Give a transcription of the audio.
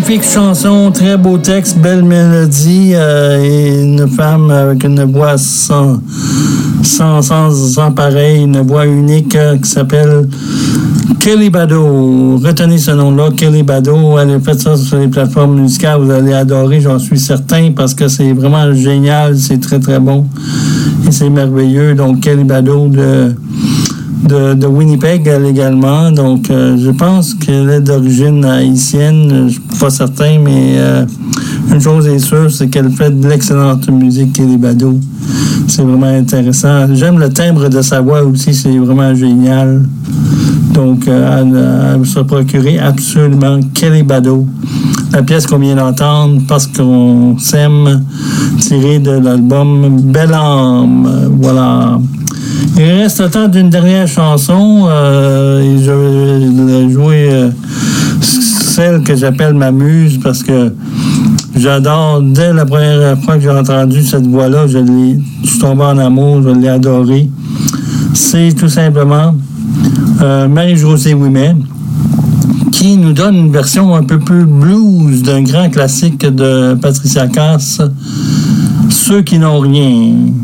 magnifique chanson, très beau texte, belle mélodie et une femme avec une voix sans pareil, une voix unique qui s'appelle Kelly Bado. Retenez ce nom-là, Kelly Bado. Elle a fait ça sur les plateformes musicales. Vous allez adorer, j'en suis certain, parce que c'est vraiment génial. C'est très, très bon. Et c'est merveilleux. Donc, Kelly Bado de Winnipeg, elle également. Donc, je pense qu'elle est d'origine haïtienne. Je suis pas certain, mais une chose est sûre, c'est qu'elle fait de l'excellente musique, Kelly Bado. C'est vraiment intéressant. J'aime le timbre de sa voix aussi. C'est vraiment génial. Donc, elle se procurer absolument Kelly Bado. La pièce qu'on vient d'entendre, Parce qu'on s'aime, tirée de l'album Belle âme. Voilà. Il reste le temps d'une dernière chanson. Et je vais jouer celle que j'appelle ma muse parce que j'adore. Dès la première fois que j'ai entendu cette voix-là, je suis tombé en amour, je l'ai adorée. C'est tout simplement Marie-Josée Ouimet, qui nous donne une version un peu plus blues d'un grand classique de Patricia Cass, Ceux qui n'ont rien.